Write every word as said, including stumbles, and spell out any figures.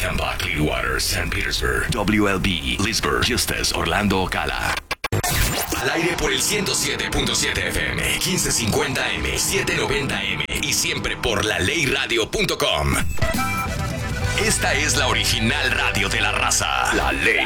Tampa, Clearwater, Saint Petersburg, W L B, Leesburg, Justus, Orlando, Ocala. Al aire por el ciento siete punto siete F M, quince cincuenta M, setecientos noventa M y siempre por la ley radio punto com. Esta es la original radio de la raza, La Ley